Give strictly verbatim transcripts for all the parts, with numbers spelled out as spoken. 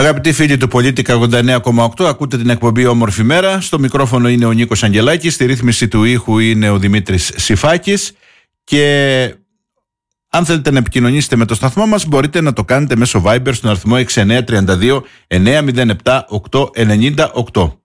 Αγαπητοί φίλοι του Πολίτικα ογδόντα εννέα κόμμα οκτώ, ακούτε την εκπομπή Όμορφη Μέρα. Στο μικρόφωνο είναι ο Νίκος Αγγελάκης, στη ρύθμιση του ήχου είναι ο Δημήτρης Σιφάκης. Και αν θέλετε να επικοινωνήσετε με το σταθμό μας, μπορείτε να το κάνετε μέσω Viber στον αριθμό έξι εννέα τρία δύο εννέα μηδέν επτά οκτώ εννιά οκτώ.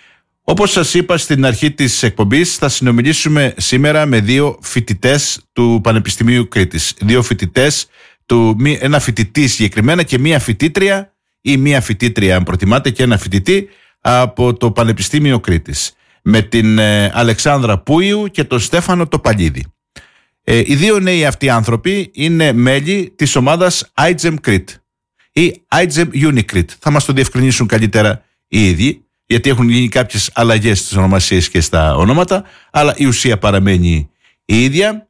Όπως σας είπα στην αρχή της εκπομπής, θα συνομιλήσουμε σήμερα με δύο φοιτητές του Πανεπιστημίου Κρήτης. Δύο φοιτητές, του, ένα φοιτητή συγκεκριμένα και μία φοιτήτρια, ή μία φοιτήτρια αν προτιμάτε και ένα φοιτητή από το Πανεπιστήμιο Κρήτης, με την ε, Αλεξάνδρα Πούιου και τον Στέφανο Τοπαλίδη. Ε, οι δύο νέοι αυτοί άνθρωποι είναι μέλη της ομάδας iGEM Crete ή iGEM Unicrete. Θα μας το διευκρινίσουν καλύτερα οι ίδιοι, γιατί έχουν γίνει κάποιες αλλαγές στις ονομασίες και στα ονόματα, αλλά η ουσία παραμένει η ίδια.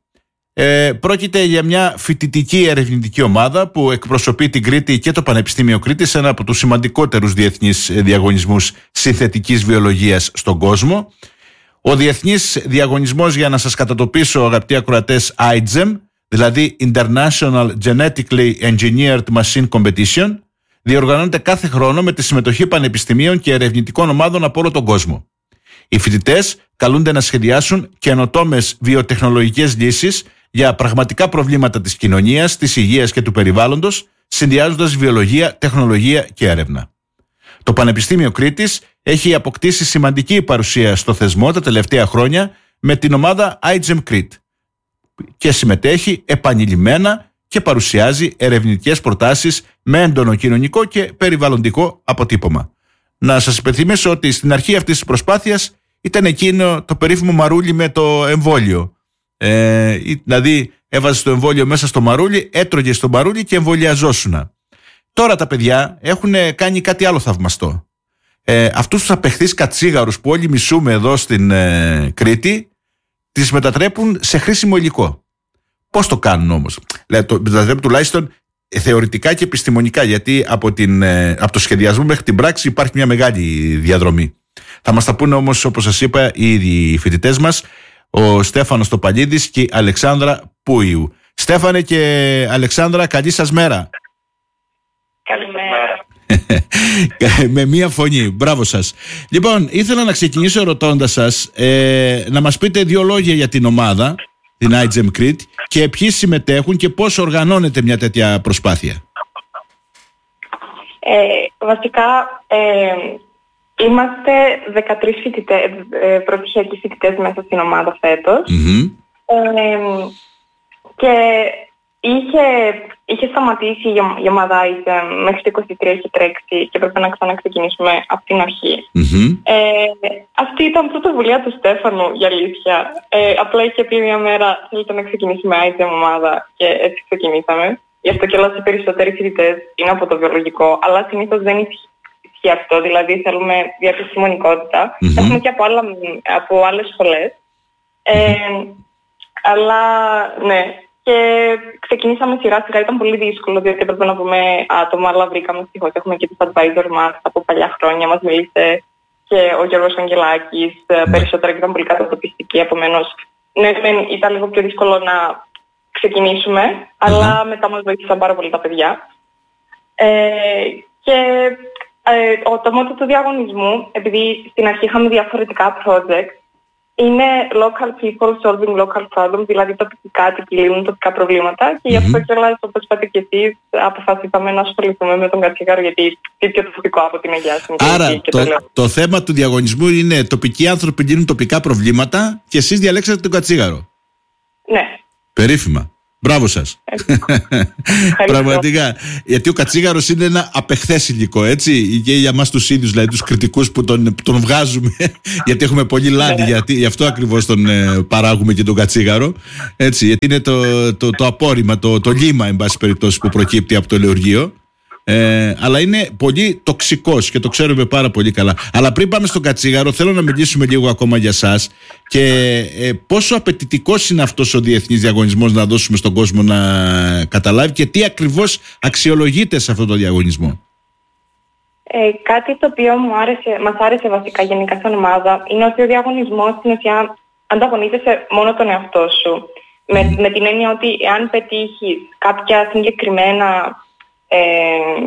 Ε, πρόκειται για μια φοιτητική ερευνητική ομάδα που εκπροσωπεί την Κρήτη και το Πανεπιστήμιο Κρήτης σε ένα από τους σημαντικότερους διεθνείς διαγωνισμούς συνθετικής βιολογίας στον κόσμο. Ο διεθνής διαγωνισμός, για να σας κατατοπίσω αγαπητοί ακροατές, iGEM, δηλαδή International Genetically Engineered Machine Competition, διοργανώνεται κάθε χρόνο με τη συμμετοχή πανεπιστημίων και ερευνητικών ομάδων από όλο τον κόσμο. Οι φοιτητές καλούνται να σχεδιάσουν καινοτόμες βιοτεχνολογικές λύσεις για πραγματικά προβλήματα της κοινωνίας, της υγείας και του περιβάλλοντος, συνδυάζοντας βιολογία, τεχνολογία και έρευνα. Το Πανεπιστήμιο Κρήτης έχει αποκτήσει σημαντική παρουσία στο θεσμό τα τελευταία χρόνια με την ομάδα iGEM Crete και συμμετέχει επανειλημμένα και παρουσιάζει ερευνητικές προτάσεις με έντονο κοινωνικό και περιβαλλοντικό αποτύπωμα. Να σας υπενθυμίσω ότι στην αρχή αυτής της προσπάθειας ήταν εκείνο το περίφημο μαρούλι με το εμβόλιο. Ε, δηλαδή έβαζε το εμβόλιο μέσα στο μαρούλι, έτρωγε στο μαρούλι και εμβολιαζόσουνα. Τώρα τα παιδιά έχουν κάνει κάτι άλλο θαυμαστό. Ε, αυτούς τους απεχθείς κατσίγαρους που όλοι μισούμε εδώ στην ε, Κρήτη, τις μετατρέπουν σε χρήσιμο υλικό. Πώς το κάνουν όμως? Δηλαδή, το μετατρέπουν τουλάχιστον θεωρητικά και επιστημονικά, γιατί από, την, ε, από το σχεδιασμό μέχρι την πράξη υπάρχει μια μεγάλη διαδρομή. Θα μας τα πούνε όμως, όπως σας είπα, οι ίδιοι οι φοιτητές μας, ο Στέφανος Τοπαλίδης και η Αλεξάνδρα Πούιου. Στέφανε και Αλεξάνδρα, καλή σας μέρα. Καλημέρα. Με μία φωνή, μπράβο σας. Λοιπόν, ήθελα να ξεκινήσω ρωτώντας σας ε, να μας πείτε δύο λόγια για την ομάδα, την iGEM Crete, και ποιοι συμμετέχουν και πώς οργανώνεται μια τέτοια προσπάθεια. Ε, βασικά ε, είμαστε δεκατρείς φοιτητές, ε, πρωτοσχέδικοι φοιτητές μέσα στην ομάδα φέτος. Mm-hmm. Ε, και είχε, είχε σταματήσει η ομάδα iGEM μέχρι το είκοσι τρία, είχε τρέξει και έπρεπε να ξαναξεκινήσουμε από την αρχή. Mm-hmm. Ε, αυτή ήταν πρωτοβουλία του Στέφανου, για αλήθεια. Ε, απλά είχε πει μια μέρα θέλετε να ξεκινήσουμε iGEM ομάδα και έτσι ξεκινήσαμε. Γι' αυτό και όλα οι περισσότεροι φοιτητές είναι από το βιολογικό, αλλά συνήθως δεν ισχύει αυτό, δηλαδή θέλουμε διαπιστημονικότητα. Mm-hmm. Έχουμε και από, άλλα, από άλλες σχολές. Ε, αλλά ναι, και ξεκινήσαμε σειρά σειρά, ήταν πολύ δύσκολο διότι έπρεπε να πούμε άτομα, αλλά βρήκαμε ευτυχώς. Έχουμε και τους advisor μας από παλιά χρόνια, μας μίλησε και ο Γιώργος Αγγελάκης, mm-hmm. περισσότερα και ήταν πολύ κατατοπιστική, επομένως ναι, ήταν λίγο πιο δύσκολο να ξεκινήσουμε, mm-hmm. αλλά μετά μας βοήθησαν πάρα πολύ τα παιδιά. Ε, και ε, το μότο του διαγωνισμού, επειδή στην αρχή είχαμε διαφορετικά project, είναι local people solving local problems, δηλαδή τοπικά τι λύνουν τοπικά προβλήματα, και γι' αυτό mm-hmm. κιόλας, όπως είπατε και εσείς, αποφασίσαμε να ασχοληθούμε με τον κατσίγαρο, γιατί είναι πιο τοπικό από την Αγιά Συνθήκη. Άρα και το, το, το θέμα του διαγωνισμού είναι τοπικοί άνθρωποι λύνουν τοπικά προβλήματα και εσείς διαλέξατε τον κατσίγαρο. Ναι. Περίφημα. Μπράβο σας. Πραγματικά. Γιατί ο κατσίγαρος είναι ένα απεχθές υλικό, έτσι. Και για εμάς τους ίδιους, δηλαδή τους κριτικούς που τον, τον βγάζουμε, γιατί έχουμε πολύ λάδι, γιατί γι' αυτό ακριβώς τον ε, παράγουμε και τον κατσίγαρο. Έτσι, γιατί είναι το, το, το απόρριμμα, το, το λίμα, εν πάση περιπτώσει, που προκύπτει από το ελαιουργείο. Ε, αλλά είναι πολύ τοξικός και το ξέρουμε πάρα πολύ καλά. Αλλά πριν πάμε στον κατσίγαρο, θέλω να μιλήσουμε λίγο ακόμα για σας και ε, πόσο απαιτητικός είναι αυτός ο διεθνής διαγωνισμός, να δώσουμε στον κόσμο να καταλάβει, και τι ακριβώς αξιολογείται σε αυτό το διαγωνισμό. Ε, κάτι το οποίο μου άρεσε, μας άρεσε βασικά γενικά σαν ομάδα, είναι ότι ο διαγωνισμός στην ουσία ανταγωνίζεσαι μόνο τον εαυτό σου. Mm. Με, με την έννοια ότι εάν πετύχεις κάποια συγκεκριμένα Ε,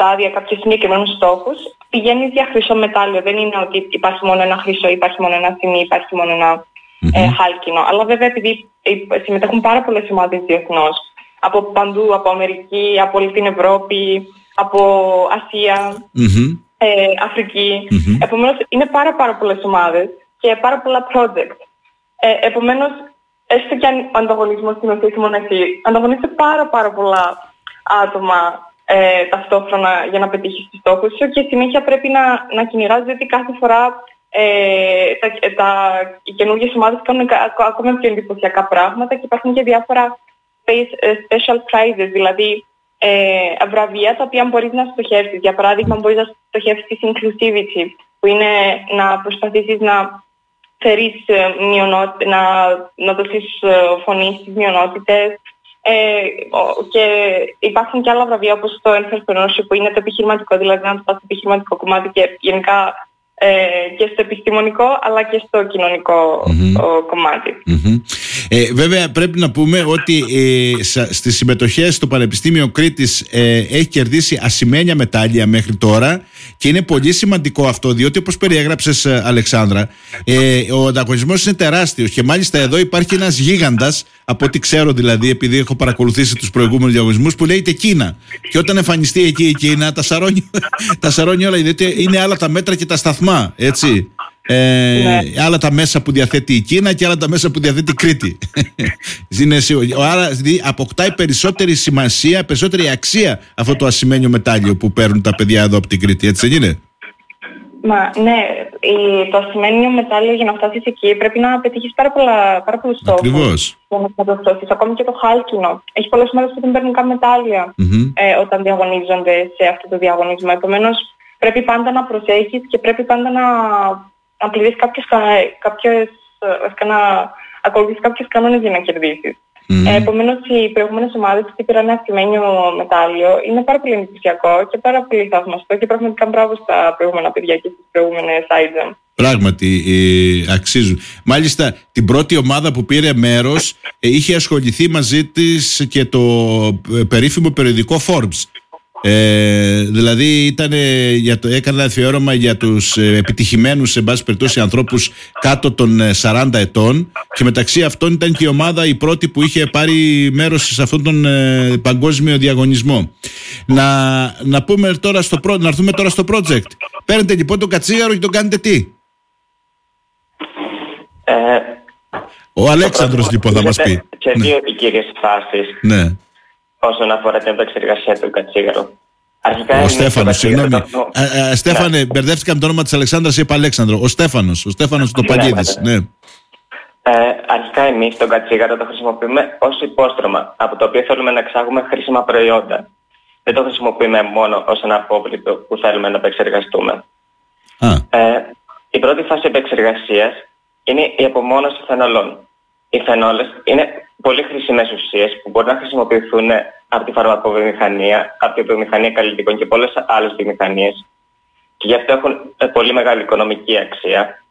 στάδια, κάποιους συγκεκριμένους στόχους, πηγαίνεις για χρυσό μετάλλιο. Δεν είναι ότι υπάρχει μόνο ένα χρυσό, υπάρχει μόνο ένα ασημένιο, υπάρχει μόνο ένα mm-hmm. ε, χάλκινο. Αλλά βέβαια επειδή συμμετέχουν πάρα πολλές ομάδες διεθνώς, από παντού, από Αμερική, από όλη την Ευρώπη, από Ασία, mm-hmm. ε, Αφρική. Mm-hmm. Επομένως είναι πάρα πάρα πολλές ομάδες και πάρα πολλά project. Ε, επομένως, έστω και αν ο ανταγωνισμός στην ουσία μόνο εσύ, ανταγωνίζεται πάρα πάρα πολλά άτομα ε, ταυτόχρονα για να πετύχεις τους στόχους σου και συνέχεια πρέπει να, να κυνηγάς, διότι κάθε φορά ε, τα, τα, οι καινούργιες ομάδες κάνουν ακόμα πιο εντυπωσιακά πράγματα και υπάρχουν και διάφορα special prizes, δηλαδή ε, βραβεία τα οποία μπορείς να στοχεύσεις. Για παράδειγμα, μπορείς να στοχεύσεις inclusivity, που είναι να προσπαθήσεις να φέρεις μειονότητες, να, να δώσεις φωνή στις μειονότητες. Ε, και υπάρχουν και άλλα βραβεία όπως το entrepreneurship, που είναι το επιχειρηματικό, δηλαδή να το πας στο επιχειρηματικό κομμάτι και γενικά ε, και στο επιστημονικό αλλά και στο κοινωνικό mm-hmm. κομμάτι. Mm-hmm. Ε, βέβαια πρέπει να πούμε ότι ε, στις συμμετοχές στο Πανεπιστήμιο Κρήτης ε, έχει κερδίσει ασημένια μετάλλια μέχρι τώρα και είναι πολύ σημαντικό αυτό, διότι όπως περιέγραψες, Αλεξάνδρα, ε, ο ανταγωνισμός είναι τεράστιος και μάλιστα εδώ υπάρχει ένας γίγαντας, από ό,τι ξέρω δηλαδή, επειδή έχω παρακολουθήσει τους προηγούμενους διαγωνισμούς, που λέγεται Κίνα. Και όταν εμφανιστεί εκεί η Κίνα, τα σαρώνει, τα σαρώνει όλα, διότι είναι άλλα τα μέτρα και τα σταθμά, έτσι. Ε, ναι. Άλλα τα μέσα που διαθέτει η Κίνα και άλλα τα μέσα που διαθέτει η Κρήτη. Άρα αποκτάει περισσότερη σημασία, περισσότερη αξία αυτό το ασημένιο μετάλλιο που παίρνουν τα παιδιά εδώ από την Κρήτη, έτσι δεν είναι? Μα, ναι, το ασημένιο μετάλλιο για να φτάσεις εκεί πρέπει να πετύχεις πάρα, πολλά, πάρα πολλούς στόχους. Ακριβώς. Για να το φτάσεις. Ακόμη και το χάλκινο. Έχει πολλές ομάδες που δεν παίρνουν καν μετάλλια mm-hmm. ε, όταν διαγωνίζονται σε αυτό το διαγωνισμό. Επομένως πρέπει πάντα να προσέχεις και πρέπει πάντα να, να πληρείς κάποιες, κάποιες, να ακολουθείς κάποιους κανόνες για να κερδίσεις. Mm-hmm. Ε, επομένως οι προηγούμενες ομάδες που πήραν ένα ασημένιο μετάλλιο είναι πάρα πολύ εντυπωσιακό και πάρα πολύ θαυμαστό και πραγματικά μπράβο στα προηγούμενα παιδιά και στις προηγούμενες άιτζεμ. Πράγματι ε, αξίζουν. Μάλιστα την πρώτη ομάδα που πήρε μέρος ε, είχε ασχοληθεί μαζί της και το ε, περίφημο περιοδικό Forbes. Ε, δηλαδή ήταν, για το, έκανε αφιέρωμα για τους ε, επιτυχημένους, σε μπάση περιπτώσει, ανθρώπους κάτω των ε, σαράντα ετών, και μεταξύ αυτών ήταν και η ομάδα η πρώτη που είχε πάρει μέρος σε αυτόν τον ε, παγκόσμιο διαγωνισμό. Να, να, πούμε τώρα στο, να έρθουμε τώρα στο project. Παίρνετε λοιπόν τον κατσίγαρο και τον κάνετε τι? Ε, Ο Αλέξανδρος λοιπόν θα μας πει. Και δύο ναι. κύριες φάσεις. Ναι. Όσον αφορά την επεξεργασία του κατσίγαρου. Ο Στέφανος, συγγνώμη. Το... Ε, ε, Στέφανε, ναι. μπερδεύτηκα με το όνομα της Αλεξάνδρας, είπα Αλέξανδρο. Ο Στέφανος, ο Στέφανος το Παγίδης. Ναι, ναι. ναι. Ε, αρχικά εμείς τον κατσίγαρο το χρησιμοποιούμε ως υπόστρωμα, από το οποίο θέλουμε να εξάγουμε χρήσιμα προϊόντα. Δεν το χρησιμοποιούμε μόνο ως ένα απόβλητο που θέλουμε να επεξεργαστούμε. Α. Ε, η πρώτη φάση επεξεργασίας είναι η απομόνωση φαινολών. Οι φαινόλες είναι πολύ χρήσιμες ουσίες που μπορούν να χρησιμοποιηθούν από τη φαρμακοβιομηχανία, από τη βιομηχανία καλλιτικών και πολλές άλλες βιομηχανίες, και γι' αυτό έχουν πολύ μεγάλη οικονομική αξία.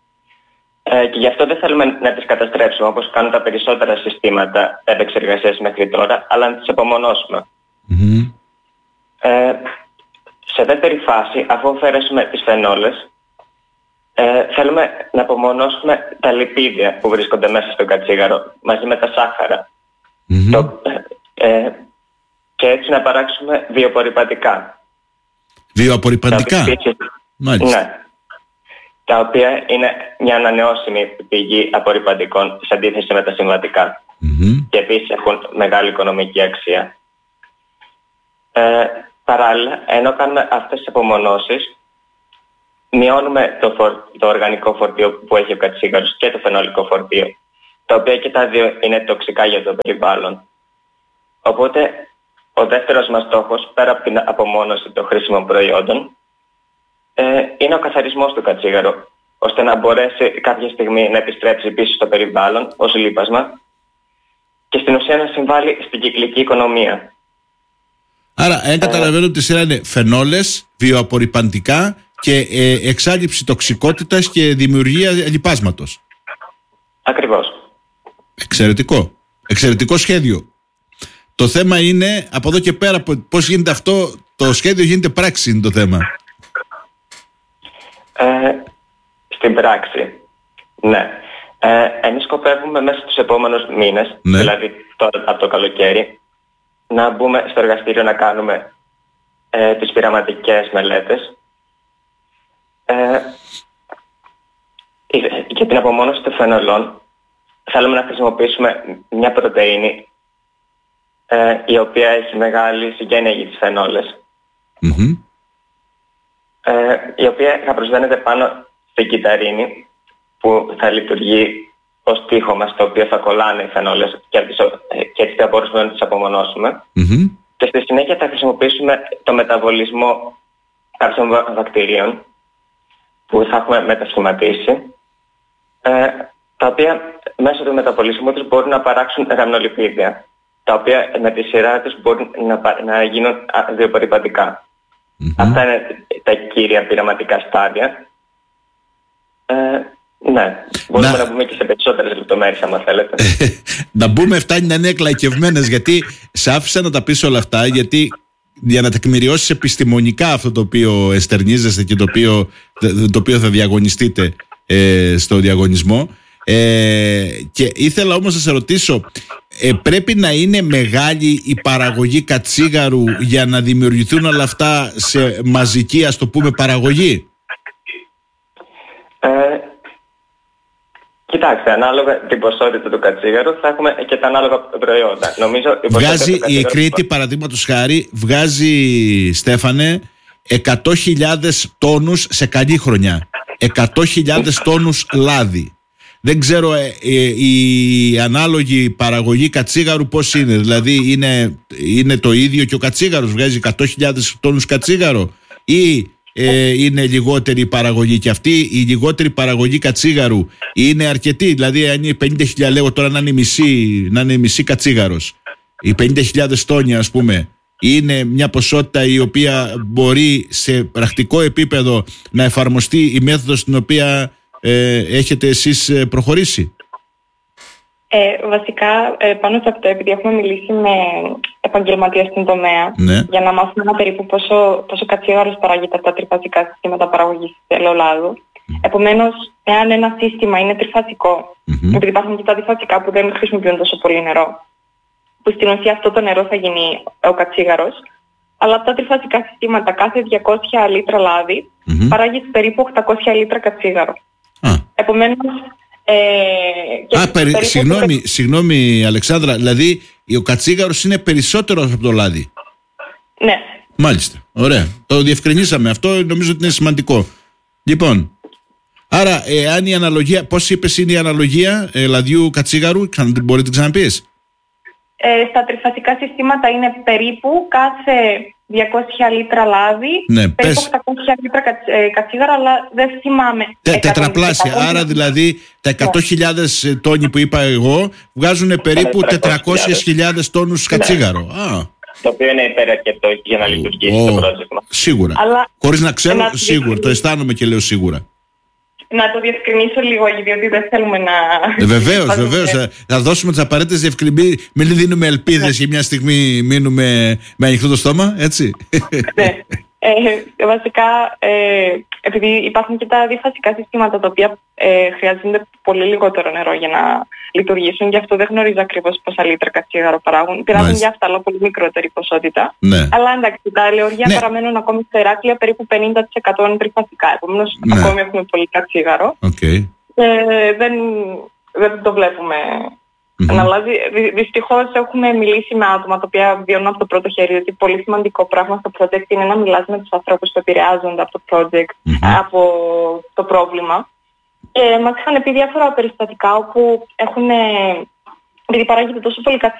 Ε, και γι' αυτό δεν θέλουμε να τις καταστρέψουμε όπως κάνουν τα περισσότερα συστήματα επεξεργασίας μέχρι τώρα, αλλά να τις απομονώσουμε. Mm-hmm. Ε, σε δεύτερη φάση, αφού αφαιρέσουμε τις φαινόλες, Ε, θέλουμε να απομονώσουμε τα λιπίδια που βρίσκονται μέσα στο κατσίγαρο μαζί με τα σάχαρα. Mm-hmm. Το, ε, ε, και έτσι να παράξουμε βιοαπορρυπαντικά. Βιοαπορρυπαντικά? Μάλιστα. Ναι. Τα οποία είναι μια ανανεώσιμη πηγή απορρυπαντικών σε αντίθεση με τα συμβατικά. Mm-hmm. Και επίσης έχουν μεγάλη οικονομική αξία. Ε, παράλληλα, ενώ κάνουμε αυτές τις απομονώσεις, μειώνουμε το, φορ, το οργανικό φορτίο που έχει ο κατσίγαρος και το φαινολικό φορτίο, τα οποία και τα δύο είναι τοξικά για το περιβάλλον. Οπότε, ο δεύτερος μας στόχος, πέρα από την απομόνωση των χρήσιμων προϊόντων, ε, είναι ο καθαρισμός του κατσίγαρου, ώστε να μπορέσει κάποια στιγμή να επιστρέψει πίσω στο περιβάλλον ως λίπασμα και στην ουσία να συμβάλλει στην κυκλική οικονομία. Άρα, αν καταλαβαίνω ότι σειρά είναι φαινόλες, βιοαπορρυπαντικά και ε, εξάλληψη τοξικότητας και δημιουργία λιπάσματος. Ακριβώς. Εξαιρετικό. Εξαιρετικό σχέδιο. Το θέμα είναι από εδώ και πέρα πώς γίνεται αυτό το σχέδιο γίνεται πράξη, είναι το θέμα. Ε, στην πράξη, ναι. Ε, εμείς σκοπεύουμε μέσα στους επόμενους μήνες, ναι. δηλαδή τώρα από το καλοκαίρι, να μπούμε στο εργαστήριο να κάνουμε ε, τις πειραματικές μελέτες ε, για την απομόνωση των φαινολών. Θέλουμε να χρησιμοποιήσουμε μια πρωτεΐνη ε, η οποία έχει μεγάλη συγγένεια για τις φαινόλες, mm-hmm. ε, η οποία θα προσδένεται πάνω στην κυταρίνη που θα λειτουργεί ως τείχομα στο οποίο θα κολλάνε οι φαινόλες και έτσι θα μπορούμε να τις απομονώσουμε. Mm-hmm. Και στη συνέχεια θα χρησιμοποιήσουμε το μεταβολισμό κάποιων βακτηρίων που θα έχουμε μετασχηματίσει, ε, τα οποία μέσω του μεταβολισμού τους μπορούν να παράξουν γαμνολιπίδια, τα οποία με τη σειρά τους μπορούν να, να γίνουν βιοπεριβατικά. Mm-hmm. Αυτά είναι τα κύρια πειραματικά στάδια. Ε, ναι, μπορούμε να... να μπούμε και σε περισσότερες λεπτομέρειες άμα θέλετε. Να μπούμε, φτάνει να είναι εκλαϊκευμένες, γιατί σε άφησα να τα πεις όλα αυτά, γιατί για να τεκμηριώσεις επιστημονικά αυτό το οποίο εστερνίζεστε και το οποίο, το οποίο θα διαγωνιστείτε ε, στο διαγωνισμό. Ε, και ήθελα όμως να σε ρωτήσω, ε, πρέπει να είναι μεγάλη η παραγωγή κατσίγαρου για να δημιουργηθούν όλα αυτά σε μαζική, ας το πούμε, παραγωγή? Ε, κοιτάξτε, ανάλογα την ποσότητα του κατσίγαρου θα έχουμε και τα ανάλογα προϊόντα. Νομίζω η βγάζει η Κρήτη, παραδείγματος χάρη, βγάζει, Στέφανε, εκατό χιλιάδες τόνους σε καλή χρονιά, εκατό χιλιάδες τόνους λάδι. Δεν ξέρω ε, ε, η ανάλογη παραγωγή κατσίγαρου πώς είναι. Δηλαδή είναι, είναι το ίδιο και ο κατσίγαρος βγάζει εκατό χιλιάδες τόνους κατσίγαρο, ή ε, είναι λιγότερη η παραγωγή? Και αυτή η λιγότερη παραγωγή κατσίγαρου είναι αρκετή? Δηλαδή αν είναι πενήντα χιλιάδες, λέγω τώρα, να είναι μισή, να είναι μισή κατσίγαρος, οι πενήντα χιλιάδες τόνια, ας πούμε, είναι μια ποσότητα η οποία μπορεί σε πρακτικό επίπεδο να εφαρμοστεί η μέθοδος στην οποία ε, έχετε εσείς προχωρήσει? Ε, βασικά, ε, πάνω σε αυτό, επειδή έχουμε μιλήσει με επαγγελματίες στην τομέα, ναι. για να μάθουμε ένα περίπου πόσο, πόσο κατσίγαρος παράγεται από τα τριφασικά συστήματα παραγωγής ελαιολάδου. Mm-hmm. Επομένως, εάν ένα σύστημα είναι τριφασικό, mm-hmm. επειδή υπάρχουν και τα διφασικά που δεν χρησιμοποιούν τόσο πολύ νερό, που στην ουσία αυτό το νερό θα γίνει ο κατσίγαρος, αλλά από τα τριφασικά συστήματα κάθε διακόσια λίτρα λάδι mm-hmm. παράγει περίπου οκτακόσια λίτρα κατσίγαρο. Ah. Επομένως, Ε, και Α, περι... περίπου... συγγνώμη, συγγνώμη Αλεξάνδρα, δηλαδή ο κατσίγαρος είναι περισσότερο από το λάδι? Ναι. Μάλιστα, ωραία, το διευκρινίσαμε αυτό, νομίζω ότι είναι σημαντικό. Λοιπόν, άρα ε, αν η αναλογία, πώς είπες είναι η αναλογία ε, λαδιού κατσίγαρου, ξανα, μπορείτε να την ξαναπείς? Ε, στα τριφασικά συστήματα είναι περίπου κάθε διακόσια λίτρα λάδι, ναι, περίπου πες... οκτακόσια λίτρα ε, κατσίγαρο, αλλά δεν θυμάμαι. Τε, τετραπλάσια, άρα δηλαδή τα εκατό χιλιάδες τόνοι που είπα εγώ βγάζουν περίπου τετρακόσιες χιλιάδες τόνους κατσίγαρο. Α. Το οποίο είναι υπεραρκετό για να λειτουργήσει oh, το project μας. Σίγουρα. Αλλά χωρίς να ξέρω, να σίγουρα, το αισθάνομαι και λέω σίγουρα. Να το διευκρινίσω λίγο, διότι δεν θέλουμε να... Ε, βεβαίως, βεβαίως. Θα, θα δώσουμε τις απαραίτητες διευκρινήσεις. Μην δίνουμε ελπίδες και μια στιγμή μείνουμε με ανοιχτό το στόμα, έτσι. Ναι. Ε, βασικά, ε, επειδή υπάρχουν και τα διφασικά συστήματα τα οποία ε, χρειάζονται πολύ λιγότερο νερό για να λειτουργήσουν, γι' αυτό δεν γνωρίζω ακριβώς πόσα λίτρα κατσίγαρο παράγουν. Πειράζουν για αυτά, αλλά πολύ μικρότερη ποσότητα. Ναι. Αλλά εντάξει, τα ελαιοριά ναι. παραμένουν ακόμη στο Ηράκλειο, περίπου πενήντα τοις εκατό είναι τριφασικά. Επομένως, ναι. ακόμη έχουμε πολύ κατσίγαρο. Okay. Ε, δεν, δεν το βλέπουμε. Mm-hmm. Αλλά δυ, δυστυχώς έχουμε μιλήσει με άτομα τα οποία βιώνουν από το πρώτο χέρι ότι πολύ σημαντικό πράγμα στο project είναι να μιλάς με τους ανθρώπους που επηρεάζονται από το project, mm-hmm. από το πρόβλημα. Και μας είχαν πει διάφορα περιστατικά όπου έχουν, επειδή παράγεται τόσο πολύ